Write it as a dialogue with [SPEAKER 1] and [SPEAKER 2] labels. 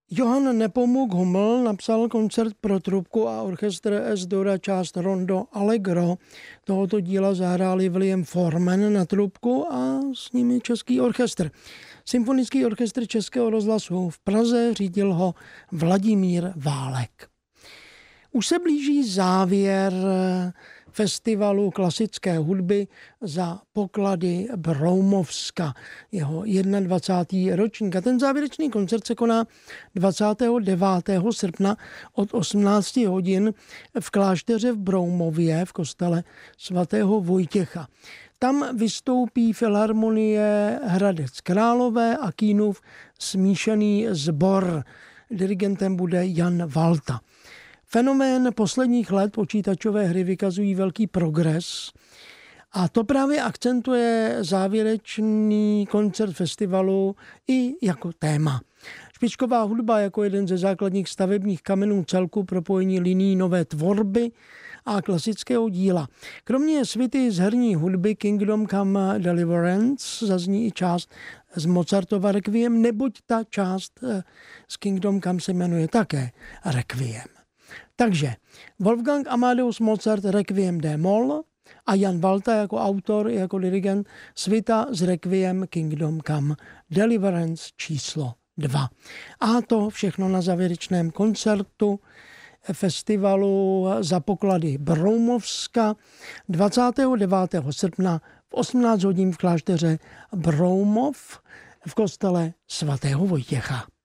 [SPEAKER 1] Johann Nepomuk Hummel napsal koncert pro trubku a orchestr S-dur část Rondo Allegro. Tohoto díla zahráli William Forman na trubku a s nimi Český orchestr. Symfonický orchestr Českého rozhlasu v Praze řídil ho Vladimír Válek. Už se blíží závěr festivalu klasické hudby za poklady Broumovska, jeho 21. ročník. A ten závěrečný koncert se koná 29. srpna od 18 hodin v klášteře v Broumově v kostele svatého Vojtěcha. Tam vystoupí Filharmonie Hradec Králové a Kínův smíšený sbor. Dirigentem bude Jan Valta. Fenomén posledních let počítačové hry vykazují velký progres a to právě akcentuje závěrečný koncert festivalu i jako téma. Špičková hudba jako jeden ze základních stavebních kamenů celku propojení linií nové tvorby a klasického díla. Kromě svity z herní hudby Kingdom Come Deliverance zazní i část z Mozartova Requiem, neboť ta část z Kingdom Come se jmenuje také Requiem. Takže Wolfgang Amadeus Mozart Requiem d-moll a Jan Valta jako autor i jako dirigent svita z Requiem Kingdom Come Deliverance číslo 2. A to všechno na závěrečném koncertu festivalu za poklady Broumovska 29. srpna v 18 hodin v klášteře Broumov v kostele svatého Vojtěcha.